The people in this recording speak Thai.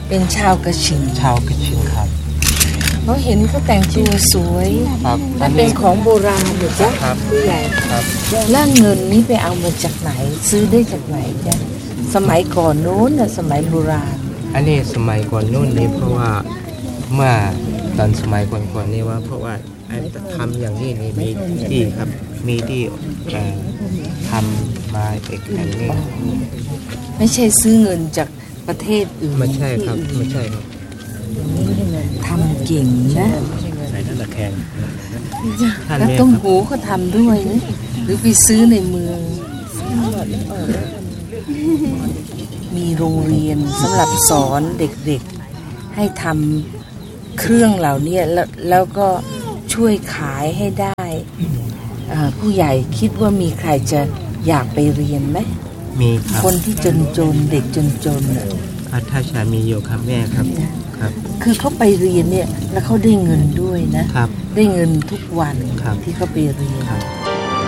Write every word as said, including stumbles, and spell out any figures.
เป็นชาวกระชิงชาวกระชิงครับเขาเห็นเขาแต่งตัวสวยมันเป็นของโบราณเหรอจ๊ะผู้ใหญ่ครับแล้วเงินนี้ไปเอามาจากไหนซื้อได้จากไหนจ๊ะสมัยก่อนโน้นน่ะสมัยโบราณอันนี้สมัยก่อนโน้นนี่เพราะว่าเมื่อตอนสมัยก่อนๆนี่ว่าเพราะว่าทำอย่างนี้นี่มีที่ครับมีที่ทำมาเอกอย่างนี้ไม่ใช่ซื้อเงินจากประเทศอื่นไม่ใช่ครับไม่ใช่ครับทำเก่งนะใส่นั่นละแขงแล้วต้มหูก็ทำด้วยนะหรือไปซื้อในเมืองมีโรงเรียนสำหรับสอนเด็กๆให้ทำเครื่องเหล่านี้แล้วแล้วก็ช่วยขายให้ได้ผู้ใหญ่คิดว่ามีใครจะอยากไปเรียนไหมมีครับคนที่จนๆเด็กจนๆน่ะถ้าชามีอยู่ครับแม่ครับครับคือเขาไปเรียนเนี่ยแล้วเขาได้เงินด้วยนะครับได้เงินทุกวันที่เขาไปเรียน